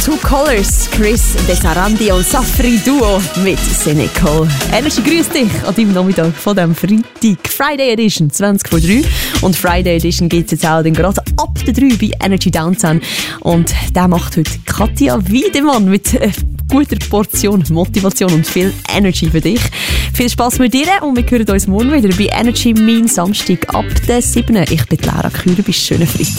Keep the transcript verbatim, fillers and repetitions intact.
Two Colors, Chris Desarandi und Safri Duo mit Senecal. Energy grüßt dich an deinem Nachmittag von diesem Freitag. Friday Edition, zwanzig vor drei. Und Friday Edition gibt es jetzt auch gerade ab der drei bei Energy Downtown. Und der macht heute Katja Wiedemann mit einer guten Portion Motivation und viel Energy für dich. Viel Spass mit dir und wir hören uns morgen wieder bei Energy Mein Samstag ab der sieben. Ich bin Lara Kühler, bis schönen Freitag.